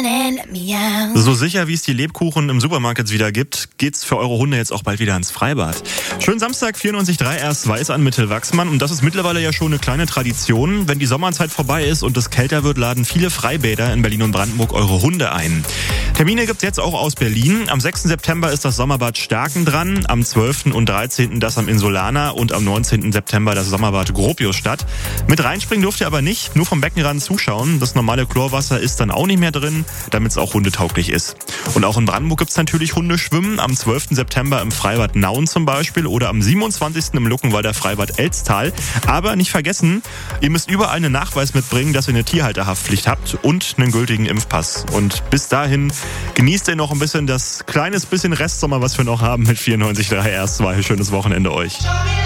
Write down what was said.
So sicher, wie es die Lebkuchen im Supermarkt jetzt wieder gibt, geht's für eure Hunde jetzt auch bald wieder ins Freibad. Schönen Samstag, 94.3 erst weiß an Mittelwachsmann. Und das ist mittlerweile ja schon eine kleine Tradition. Wenn die Sommerzeit vorbei ist und es kälter wird, laden viele Freibäder in Berlin und Brandenburg eure Hunde ein. Termine gibt's jetzt auch aus Berlin. Am 6. September ist das Sommerbad Stärken dran, am 12. und 13. das am Insulaner und am 19. September das Sommerbad Gropiusstadt. Mit reinspringen dürft ihr aber nicht, nur vom Beckenrand zuschauen. Das normale Chlorwasser ist dann auch nicht mehr drin, damit es auch hundetauglich ist. Und auch in Brandenburg gibt's natürlich Hundeschwimmen. Am 12. September im Freibad Nauen zum Beispiel oder am 27. im Luckenwalder Freibad Elztal. Aber nicht vergessen, ihr müsst überall einen Nachweis mitbringen, dass ihr eine Tierhalterhaftpflicht habt und einen gültigen Impfpass. Und bis dahin genießt ihr noch ein bisschen das kleines bisschen Restsommer, was wir noch haben mit 94.3 erst. Schönes Wochenende euch.